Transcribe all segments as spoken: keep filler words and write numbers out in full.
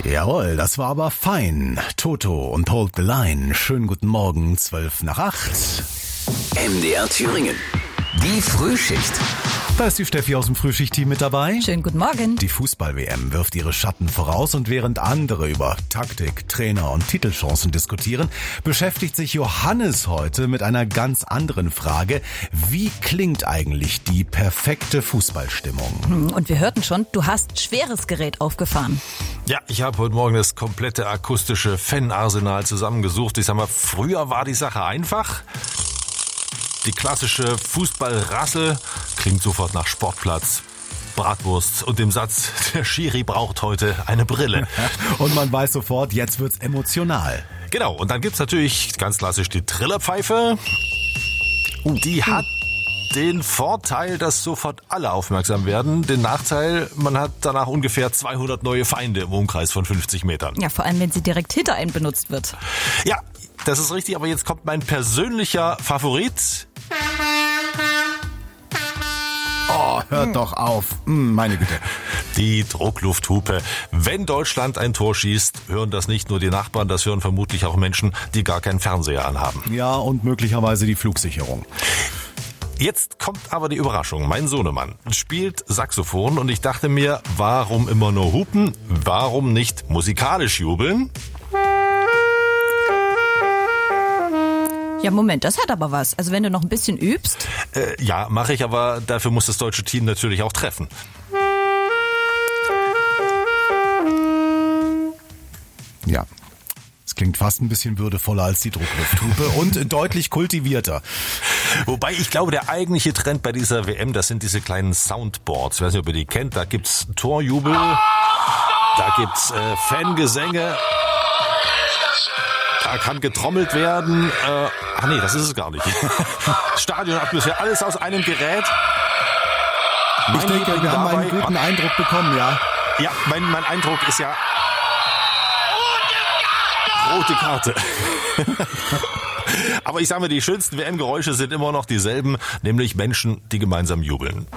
Jawohl, das war aber fein. Toto und Hold the Line. Schönen guten Morgen, zwölf nach acht. M D R Thüringen. Die Frühschicht. Da ist die Steffi aus dem Frühschicht-Team mit dabei. Schönen guten Morgen. Die Fußball-W M wirft ihre Schatten voraus und während andere über Taktik, Trainer und Titelchancen diskutieren, beschäftigt sich Johannes heute mit einer ganz anderen Frage. Wie klingt eigentlich die perfekte Fußballstimmung? Und wir hörten schon, du hast schweres Gerät aufgefahren. Ja, ich habe heute Morgen das komplette akustische Fanarsenal zusammengesucht. Ich sag mal, früher war die Sache einfach. Die klassische Fußballrassel klingt sofort nach Sportplatz, Bratwurst und dem Satz, der Schiri braucht heute eine Brille. Und man weiß sofort, jetzt wird's emotional. Genau, und dann gibt's natürlich ganz klassisch die Trillerpfeife. Die hat den Vorteil, dass sofort alle aufmerksam werden. Den Nachteil, man hat danach ungefähr zweihundert neue Feinde im Umkreis von fünfzig Metern. Ja, vor allem, wenn sie direkt hinter einen benutzt wird. Ja, das ist richtig, aber jetzt kommt mein persönlicher Favorit. Oh, hört hm. doch auf. Hm, meine Güte. Die Drucklufthupe. Wenn Deutschland ein Tor schießt, hören das nicht nur die Nachbarn, das hören vermutlich auch Menschen, die gar keinen Fernseher anhaben. Ja, und möglicherweise die Flugsicherung. Jetzt kommt aber die Überraschung. Mein Sohnemann spielt Saxophon und ich dachte mir, warum immer nur hupen? Warum nicht musikalisch jubeln? Ja, Moment, das hat aber was. Also wenn du noch ein bisschen übst. Äh, ja, mache ich, aber dafür muss das deutsche Team natürlich auch treffen. Ja, es klingt fast ein bisschen würdevoller als die Drucklufthupe und deutlich kultivierter. Wobei ich glaube, der eigentliche Trend bei dieser W M, das sind diese kleinen Soundboards. Ich weiß nicht, ob ihr die kennt. Da gibt's Torjubel, da gibt's äh, Fangesänge. Da kann getrommelt werden. Äh, ach nee, das ist es gar nicht. Stadionatmosphäre, alles aus einem Gerät. Ich mein denke, wir haben einen guten Eindruck bekommen, ja. Ja, mein, mein Eindruck ist ja... Rote Karte. Aber ich sage mal, die schönsten W M-Geräusche sind immer noch dieselben, nämlich Menschen, die gemeinsam jubeln.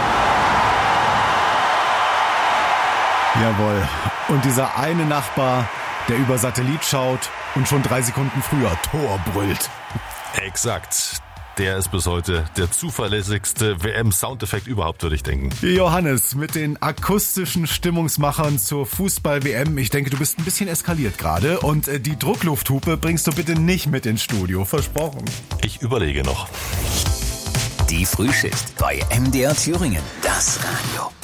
Jawohl. Und dieser eine Nachbar, der über Satellit schaut und schon drei Sekunden früher Tor brüllt. Exakt. Der ist bis heute der zuverlässigste W M-Soundeffekt überhaupt, würde ich denken. Johannes, mit den akustischen Stimmungsmachern zur Fußball-W M. Ich denke, du bist ein bisschen eskaliert gerade. Und die Drucklufthupe bringst du bitte nicht mit ins Studio. Versprochen. Ich überlege noch. Die Frühschicht bei M D R Thüringen. Das Radio.